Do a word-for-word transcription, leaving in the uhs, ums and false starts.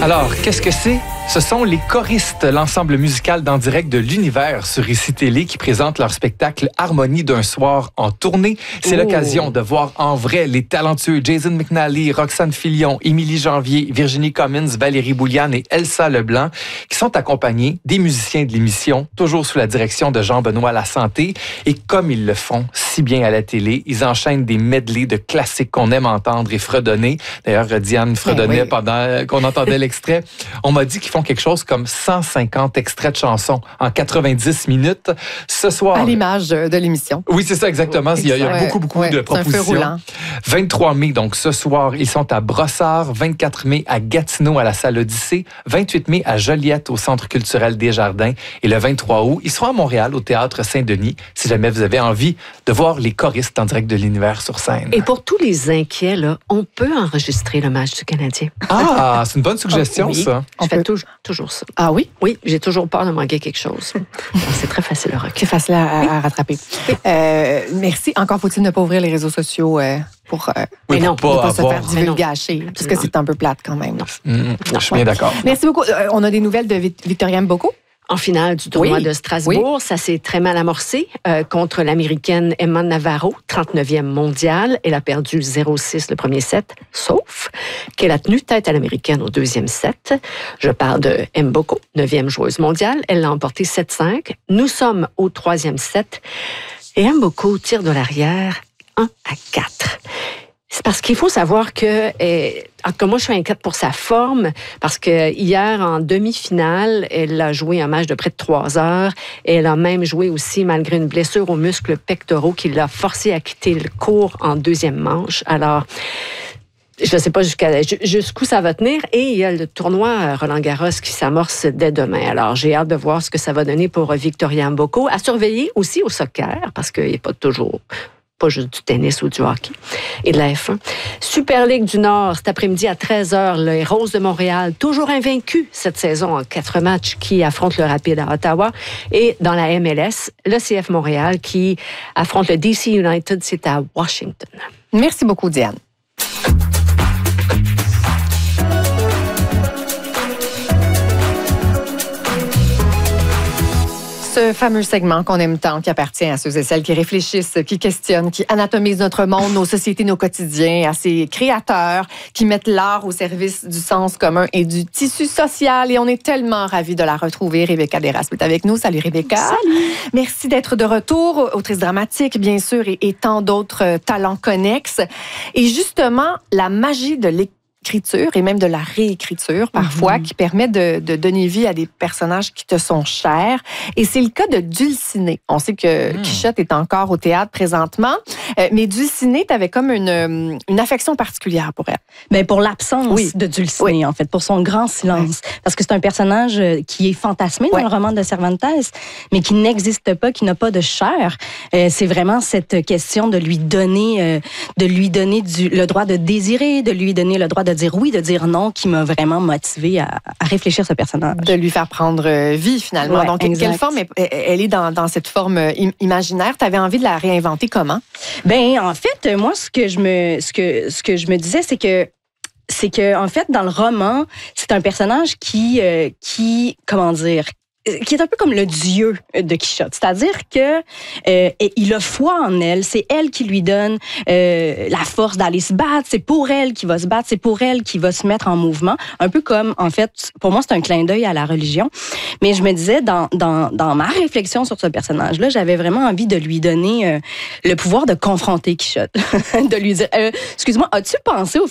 Alors, qu'est-ce que c'est? Ce sont les choristes, l'ensemble musical d'En direct de l'univers sur Ici Télé qui présente leur spectacle Harmonie d'un soir en tournée. C'est oh. l'occasion de voir en vrai les talentueux Jason McNally, Roxane Filion, Émilie Janvier, Virginie Cummins, Valérie Bouliane et Elsa Leblanc qui sont accompagnés des musiciens de l'émission, toujours sous la direction de Jean-Benoît Lasanté. Et comme ils le font si bien à la télé, ils enchaînent des medleys de classiques qu'on aime entendre et fredonner. D'ailleurs, Diane fredonnait oui. pendant qu'on entendait l'extrait. On m'a dit qu'ils font quelque chose comme cent cinquante extraits de chansons en quatre-vingt-dix minutes. Ce soir... À l'image de l'émission. Oui, c'est ça, exactement. Il y a, il y a beaucoup, beaucoup ouais, de propositions. vingt-trois mai, donc ce soir, ils sont à Brossard. vingt-quatre mai, à Gatineau, à la salle Odyssée. vingt-huit mai, à Joliette, au Centre culturel des Jardins. Et le vingt-trois août, ils seront à Montréal, au Théâtre Saint-Denis, si jamais vous avez envie de voir les choristes en direct de l'univers sur scène. Et pour tous les inquiets, là, on peut enregistrer le match du Canadien. Ah, c'est une bonne suggestion, oui. ça. Je fais toujours, toujours ça. Ah oui? Oui, j'ai toujours peur de manquer quelque chose. C'est très facile à recueillir. C'est facile à, oui. à rattraper. Oui. Euh, merci. Encore faut-il ne pas ouvrir les réseaux sociaux euh, pour euh, oui, non, pour pas, pas se faire divulgacher, parce que c'est un peu plate quand même. Non. Mmh, non. Je suis bien d'accord. Merci beaucoup. Euh, on a des nouvelles de Victoria Mboko? En finale du tournoi oui. de Strasbourg. Oui. Ça s'est très mal amorcé euh, contre l'Américaine Emma Navarro, trente-neuvième mondiale. Elle a perdu zéro six le premier set, sauf qu'elle a tenu tête à l'Américaine au deuxième set. Je parle de Mboko, neuvième joueuse mondiale. Elle l'a emporté sept cinq. Nous sommes au troisième set. Et Mboko tire de l'arrière un à quatre. C'est parce qu'il faut savoir que, eh, en tout cas, moi, je suis inquiète pour sa forme, parce que hier, en demi-finale, elle a joué un match de près de trois heures. Et elle a même joué aussi, malgré une blessure aux muscles pectoraux, qui l'a forcée à quitter le court en deuxième manche. Alors, je ne sais pas jusqu'à, jusqu'où ça va tenir. Et il y a le tournoi Roland-Garros qui s'amorce dès demain. Alors, j'ai hâte de voir ce que ça va donner pour Victoria Mboko. À surveiller aussi au soccer, parce qu'il n'est pas toujours... pas juste du tennis ou du hockey, et de la F un. Super Ligue du Nord, cet après-midi à treize heures, les Roses de Montréal, toujours invaincus cette saison en quatre matchs, qui affrontent le Rapide à Ottawa. Et dans la M L S, le C F Montréal qui affronte le D C United, c'est à Washington. Merci beaucoup, Diane. Ce fameux segment qu'on aime tant, qui appartient à ceux et celles qui réfléchissent, qui questionnent, qui anatomisent notre monde, nos sociétés, nos quotidiens, à ces créateurs qui mettent l'art au service du sens commun et du tissu social. Et on est tellement ravis de la retrouver. Rebecca Desrasmes est avec nous. Salut Rebecca. Salut. Merci d'être de retour, autrice dramatique, bien sûr, et, et tant d'autres talents connexes. Et justement, la magie de l'écriture, écriture et même de la réécriture parfois, mm-hmm. qui permet de, de donner vie à des personnages qui te sont chers. Et c'est le cas de Dulcinée. On sait que mm. Quichotte est encore au théâtre présentement, euh, mais Dulcinée, tu avais comme une, une affection particulière pour elle. Bien, pour l'absence oui. de Dulcinée, oui. en fait, pour son grand silence. Oui. Parce que c'est un personnage qui est fantasmé oui. dans le roman de Cervantes, mais qui n'existe pas, qui n'a pas de chair. Euh, c'est vraiment cette question de lui donner, euh, de lui donner du, le droit de désirer, de lui donner le droit de de dire oui, de dire non, qui m'a vraiment motivée à, à réfléchir ce personnage. De lui faire prendre vie, finalement. Ouais, Donc, exact. Quelle forme elle, elle est dans, dans cette forme imaginaire? Tu avais envie de la réinventer comment? Ben, en fait, moi, ce que je me, ce que, ce que je me disais, c'est que c'est que, en fait, dans le roman, c'est un personnage qui, euh, qui, comment dire, qui est un peu comme le dieu de Quichotte. C'est-à-dire que euh, il a foi en elle. C'est elle qui lui donne euh, la force d'aller se battre. C'est pour elle qu'il va se battre. C'est pour elle qu'il va se mettre en mouvement. Un peu comme, en fait, pour moi, c'est un clin d'œil à la religion. Mais je me disais, dans, dans, dans ma réflexion sur ce personnage-là, j'avais vraiment envie de lui donner euh, le pouvoir de confronter Quichotte. De lui dire, euh, excuse-moi, as-tu pensé au